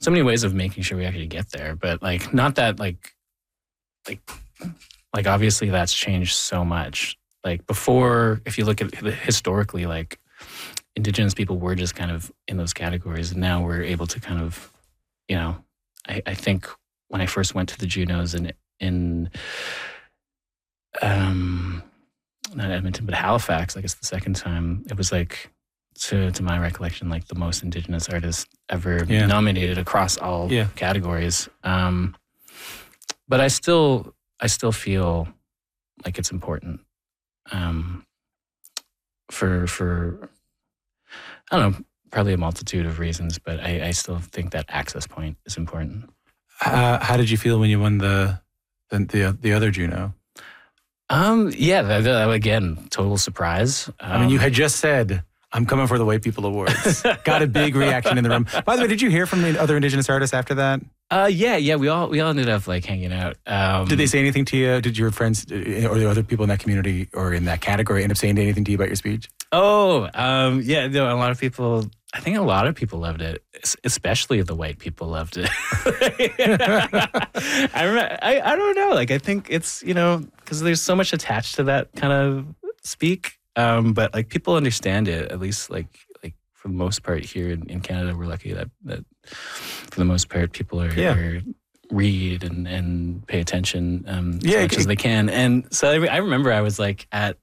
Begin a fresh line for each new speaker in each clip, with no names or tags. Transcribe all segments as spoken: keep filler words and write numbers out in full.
so many ways of making sure we actually get there. But like, not that like, like, like obviously that's changed so much. Like before, if you look at it historically, like Indigenous people were just kind of in those categories, and now we're able to kind of, you know, I, I think when I first went to the Junos in in um not Edmonton but Halifax, I guess the second time, it was like, to to my recollection, like the most Indigenous artist ever
yeah.
nominated across all
yeah.
categories. Um, but I still I still feel like it's important um, for for I don't know, probably a multitude of reasons, but I, I still think that access point is important.
Uh, how did you feel when you won the the the, the other Juno?
Um, yeah, that, that, again, total surprise. Um,
I mean, you had just said, I'm coming for the White People Awards. Got a big reaction in the room. By the way, did you hear from the other Indigenous artists after that?
Uh, yeah, yeah, we all we all ended up like hanging out. Um,
Did they say anything to you? Did your friends or the other people in that community or in that category end up saying anything to you about your speech?
Oh, um, yeah, no, a lot of people, I think a lot of people loved it, especially the white people loved it. I, remember, I I don't know, like I think it's, you know, because there's so much attached to that kind of speak, um, but like people understand it, at least like like for the most part here in, in Canada, we're lucky that, that for the most part people are,
yeah.
are read and, and pay attention um,
yeah,
as much
it,
as they can. And so I, I remember I was like at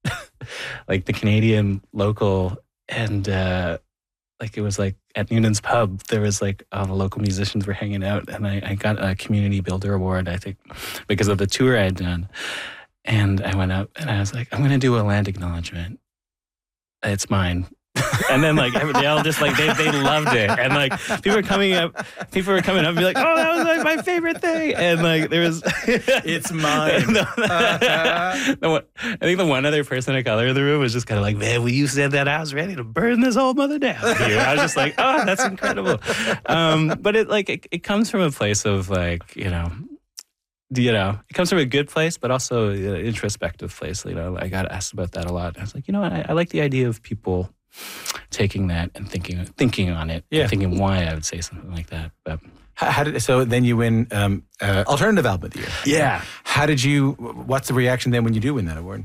like the Canadian local, and uh, like it was like at Noonan's Pub, there was like all the local musicians were hanging out, and I, I got a Community Builder Award, I think, because of the tour I had done. And I went up and I was like, I'm going to do a land acknowledgement. It's mine. And then like they all just like they they loved it, and like people were coming up, people were coming up and be like, oh, that was like my favorite thing, and like there was
it's mine.
the, uh-huh. the one, I think the one other person of color in the room was just kind of like, man, when you said that, I was ready to burn this whole mother down here. I was just like, oh, that's incredible. Um, but it like it, it comes from a place of like, you know. You know, it comes from a good place, but also an introspective place. You know, I got asked about that a lot. I was like, you know what, I, I like the idea of people taking that and thinking thinking on it,
yeah.
and thinking why I would say something like that. But
how, how did so then you win um, uh, Alternative Album of the Year?
Yeah.
How did you? What's the reaction then when you do win that award?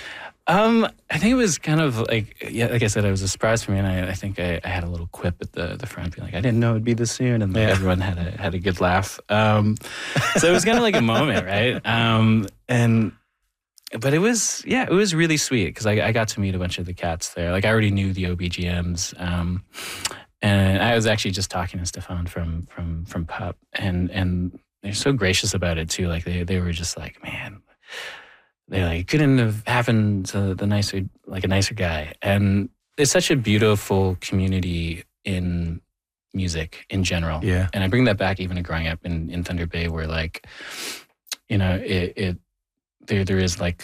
Um, I think it was kind of like, yeah, like I said, it was a surprise for me, and I, I think I, I had a little quip at the, the front, being like, I didn't know it'd be this soon, and like,
yeah.
everyone had a had a good laugh. Um, so it was kind of like a moment, right? Um, and but it was, yeah, it was really sweet because I, I got to meet a bunch of the cats there. Like I already knew the O B G Ms, um, and I was actually just talking to Stefan from from from P U P, and and they're so gracious about it too. Like they they were just like, man. They like couldn't have happened to the nicer, like a nicer guy. And it's such a beautiful community in music in general.
Yeah.
And I bring that back even to growing up in, in Thunder Bay, where like, you know, it, it there there is like,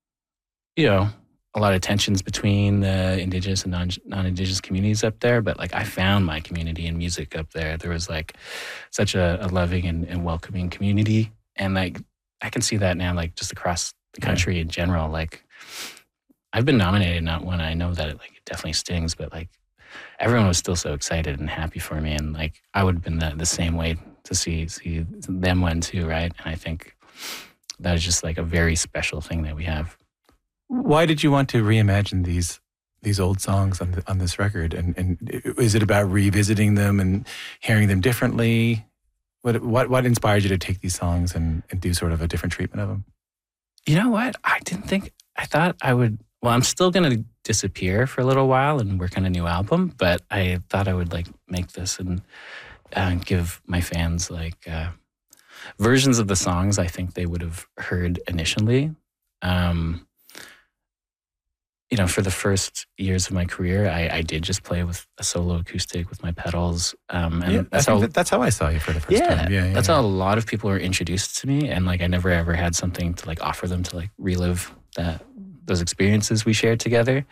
you know, a lot of tensions between the Indigenous and non non-Indigenous communities up there. But like I found my community in music up there. There was like such a, a loving and, and welcoming community. And like I can see that now, like just across the country in general. Like I've been nominated, not one. I know that it like it definitely stings, but like everyone was still so excited and happy for me, and like I would have been the, the same way to see see them win too, right? And I think that is just like a very special thing that we have.
Why did you want to reimagine these these old songs on the, on this record? And and is it about revisiting them and hearing them differently? What what what inspired you to take these songs and, and do sort of a different treatment of them?
You know what? I didn't think, I thought I would, well, I'm still going to disappear for a little while and work on a new album, but I thought I would like make this and uh, give my fans like uh, versions of the songs I think they would have heard initially. Um, you know, for the first years of my career, I, I did just play with a solo acoustic with my pedals. Um, and
yeah,
that's
I
how
that, that's how I saw you for the first
yeah,
time. Yeah, yeah,
that's
yeah.
how a lot of people were introduced to me, and like I never ever had something to like offer them to like relive that those experiences we shared together.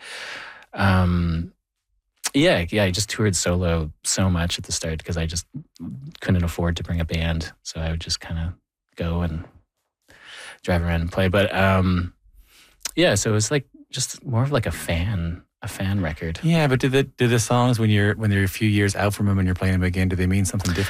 Um, yeah, yeah, I just toured solo so much at the start because I just couldn't afford to bring a band, so I would just kind of go and drive around and play. But um, yeah, so it was like just more of like a fan, a fan record.
Yeah, but do the do the songs when you're when they're a few years out from them and you're playing them again, do they mean something different?